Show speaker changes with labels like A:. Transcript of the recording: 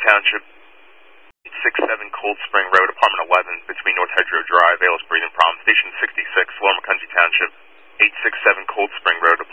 A: Township, 867 Cold Spring Road, Apartment 11, between North Hedgerow Drive, Ailes Breathing Problem, Station 66, Lower Mackenzie Township, 867 Cold Spring Road,